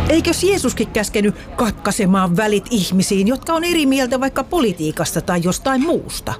Eikös Jeesuskin käskenyt katkaisemaan välit ihmisiin, jotka on eri mieltä vaikka politiikasta tai jostain muusta?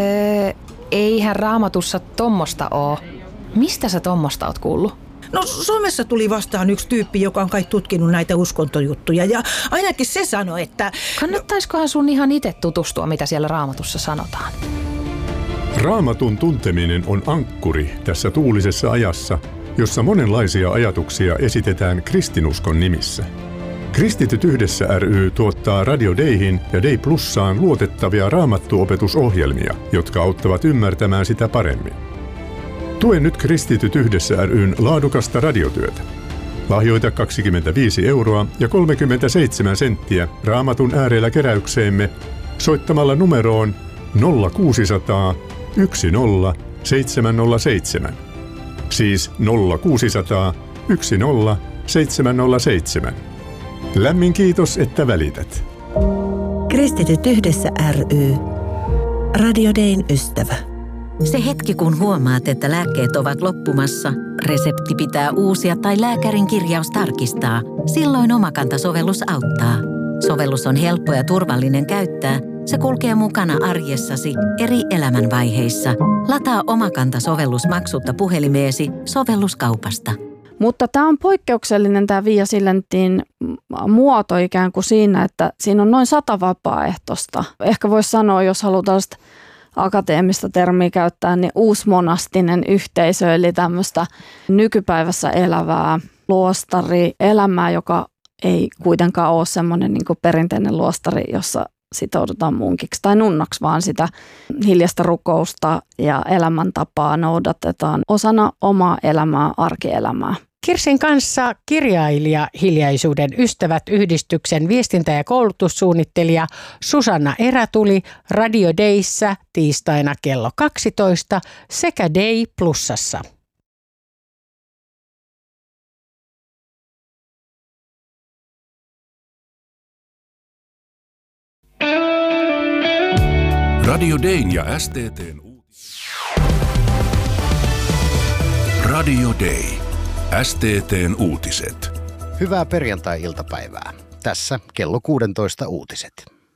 Eihän Raamatussa tommosta oo. Mistä sä tommosta oot kuullut? No somessa tuli vastaan yksi tyyppi, joka on kai tutkinut näitä uskontojuttuja ja ainakin se sanoi, että... Kannattaiskohan sun ihan itse tutustua, mitä siellä Raamatussa sanotaan? Raamatun tunteminen on ankkuri tässä tuulisessa ajassa, jossa monenlaisia ajatuksia esitetään kristinuskon nimissä. Kristityt yhdessä ry tuottaa Radio Dayhin ja Day Plussaan luotettavia raamattuopetusohjelmia, jotka auttavat ymmärtämään sitä paremmin. Tue nyt Kristityt yhdessä ry:n laadukasta radiotyötä. Lahjoita 25 € ja 37 senttiä Raamatun äärellä keräykseemme soittamalla numeroon 0600 10 707. Siis 0600 10 707. Lämmin kiitos, että välität. Kristityt yhdessä ry. Radio Dayn ystävä. Se hetki, kun huomaat, että lääkkeet ovat loppumassa, resepti pitää uusia tai lääkärin kirjaus tarkistaa, silloin Omakanta-sovellus auttaa. Sovellus on helppo ja turvallinen käyttää. Se kulkee mukana arjessasi eri elämänvaiheissa. Lataa Omakanta-sovellus maksutta puhelimeesi sovelluskaupasta. Mutta tämä on poikkeuksellinen tämä Via Silentin muoto ikään kuin siinä, että siinä on noin 100 vapaaehtoista. Ehkä voisi sanoa, jos halutaan akateemista termiä käyttää, niin uusmonastinen yhteisö, eli tämmöistä nykypäivässä elävää luostarielämää, joka ei kuitenkaan ole semmoinen niin kuin perinteinen luostari, jossa sitoudutaan munkiksi tai nunnaksi, vaan sitä hiljaista rukousta ja elämäntapaa noudatetaan osana omaa elämää, arkielämää. Kirsin kanssa kirjailija Hiljaisuuden ystävät -yhdistyksen viestintä- ja koulutussuunnittelija Susanna Erätuli Radio Dayssä tiistaina kello 12 sekä Day Plussassa. Radio Dayn ja STT:n Radio Day. STT:n uutiset. Hyvää perjantai-iltapäivää. Tässä kello 16 uutiset.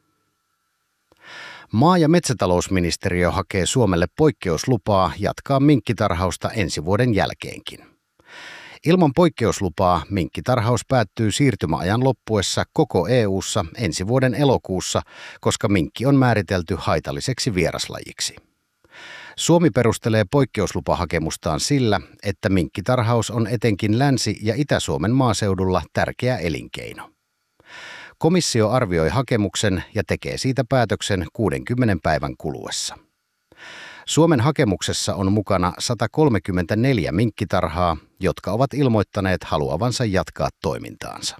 Maa- ja metsätalousministeriö hakee Suomelle poikkeuslupaa jatkaa minkkitarhausta ensi vuoden jälkeenkin. Ilman poikkeuslupaa minkkitarhaus päättyy siirtymäajan loppuessa koko EU:ssa ensi vuoden elokuussa, koska minkki on määritelty haitalliseksi vieraslajiksi. Suomi perustelee poikkeuslupahakemustaan sillä, että minkkitarhaus on etenkin Länsi- ja Itä-Suomen maaseudulla tärkeä elinkeino. Komissio arvioi hakemuksen ja tekee siitä päätöksen 60 päivän kuluessa. Suomen hakemuksessa on mukana 134 minkkitarhaa, jotka ovat ilmoittaneet haluavansa jatkaa toimintaansa.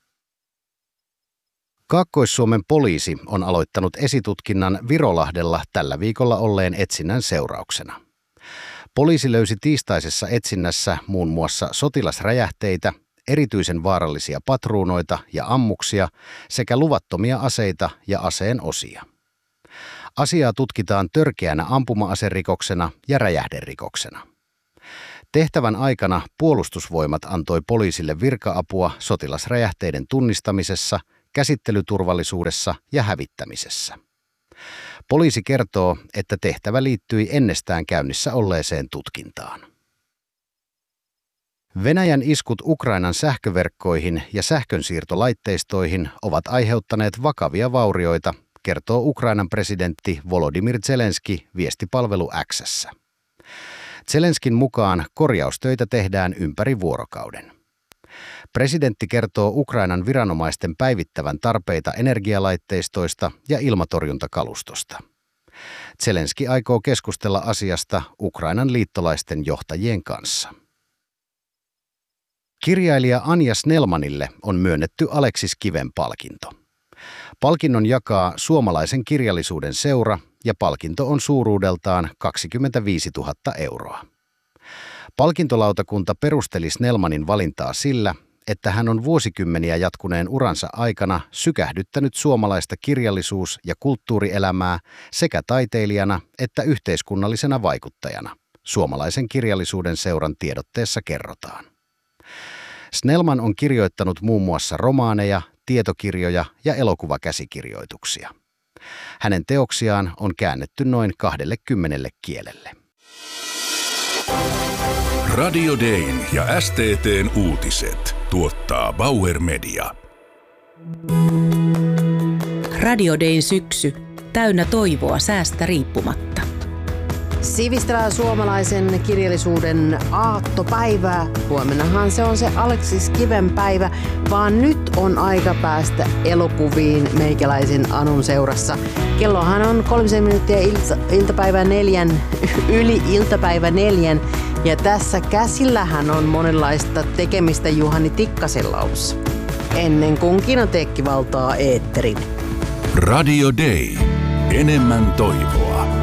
Kaakkois-Suomen poliisi on aloittanut esitutkinnan Virolahdella tällä viikolla olleen etsinnän seurauksena. Poliisi löysi tiistaisessa etsinnässä muun muassa sotilasräjähteitä, erityisen vaarallisia patruunoita ja ammuksia sekä luvattomia aseita ja aseen osia. Asiaa tutkitaan törkeänä ampuma-aserikoksena ja räjähderikoksena. Tehtävän aikana Puolustusvoimat antoi poliisille virka-apua sotilasräjähteiden tunnistamisessa, käsittelyturvallisuudessa ja hävittämisessä. Poliisi kertoo, että tehtävä liittyi ennestään käynnissä olleeseen tutkintaan. Venäjän iskut Ukrainan sähköverkkoihin ja sähkönsiirtolaitteistoihin ovat aiheuttaneet vakavia vaurioita, kertoo Ukrainan presidentti Volodymyr Zelenski viestipalvelu X:ssä. Zelenskin mukaan korjaustöitä tehdään ympäri vuorokauden. Presidentti kertoo Ukrainan viranomaisten päivittävän tarpeita energialaitteistoista ja ilmatorjuntakalustosta. Zelenski aikoo keskustella asiasta Ukrainan liittolaisten johtajien kanssa. Kirjailija Anja Snellmanille on myönnetty Aleksis Kiven palkinto. Palkinnon jakaa Suomalaisen kirjallisuuden seura ja palkinto on suuruudeltaan 25 000 €. Palkintolautakunta perusteli Snellmanin valintaa sillä, että hän on vuosikymmeniä jatkuneen uransa aikana sykähdyttänyt suomalaista kirjallisuus- ja kulttuurielämää sekä taiteilijana että yhteiskunnallisena vaikuttajana, Suomalaisen kirjallisuuden seuran tiedotteessa kerrotaan. Snellman on kirjoittanut muun muassa romaaneja, tietokirjoja ja elokuvakäsikirjoituksia. Hänen teoksiaan on käännetty noin 20 kielelle. Radio Dayn ja STT:n uutiset tuottaa Bauer Media. Radio Dayn syksy, täynnä toivoa säästä riippumatta. Sivistävää suomalaisen kirjallisuuden aattopäivää. Huomennahan se on se Aleksis Kiven päivä, vaan nyt on aika päästä elokuviin meikäläisen Anun seurassa. Kellohan on 3 minuuttia yli iltapäivä 4. Ja tässä käsillähän on monenlaista tekemistä Juhani Tikkasella laussa. Ennen kuin Kinoteekki valtaa eetterin. Radio Day. Enemmän toivoa.